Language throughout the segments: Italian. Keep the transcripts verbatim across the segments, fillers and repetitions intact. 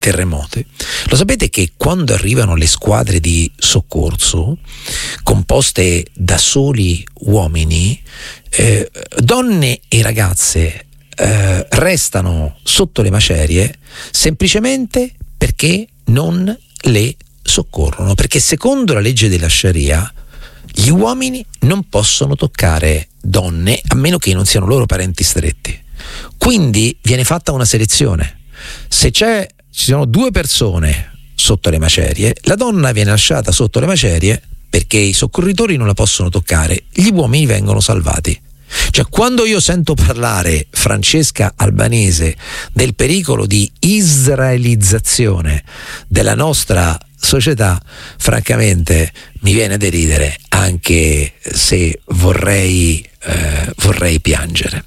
terremoti. Lo sapete che quando arrivano le squadre di soccorso composte da soli uomini, eh, donne e ragazze eh, restano sotto le macerie semplicemente perché non le soccorrono, perché secondo la legge della Sharia gli uomini non possono toccare donne a meno che non siano loro parenti stretti. Quindi viene fatta una selezione. Se c'è ci sono due persone sotto le macerie, la donna viene lasciata sotto le macerie perché i soccorritori non la possono toccare, gli uomini vengono salvati. Cioè, quando io sento parlare Francesca Albanese del pericolo di israelizzazione della nostra società, francamente mi viene da ridere, anche se vorrei eh, vorrei piangere.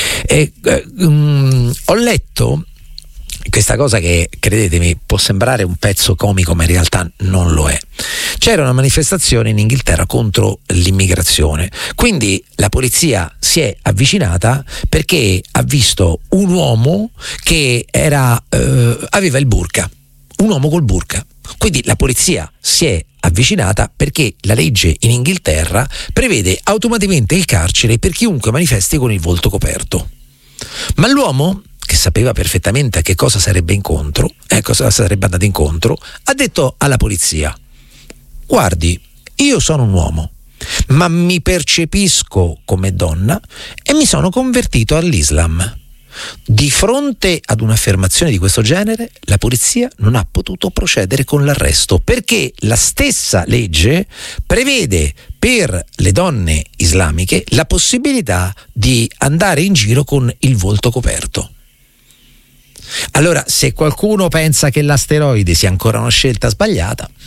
E, eh, um, ho letto questa cosa che, credetemi, può sembrare un pezzo comico, ma in realtà non lo è. C'era una manifestazione in Inghilterra contro l'immigrazione, quindi la polizia si è avvicinata perché ha visto un uomo che era eh, aveva il burqa, un uomo col burqa. Quindi la polizia si è avvicinata perché la legge in Inghilterra prevede automaticamente il carcere per chiunque manifesti con il volto coperto. Ma l'uomo, che sapeva perfettamente a che cosa sarebbe incontro, eh, cosa sarebbe andato incontro, ha detto alla polizia: guardi, io sono un uomo, ma mi percepisco come donna e mi sono convertito all'Islam. Di fronte ad un'affermazione di questo genere, la polizia non ha potuto procedere con l'arresto, perché la stessa legge prevede per le donne islamiche la possibilità di andare in giro con il volto coperto. Allora, se qualcuno pensa che l'asteroide sia ancora una scelta sbagliata,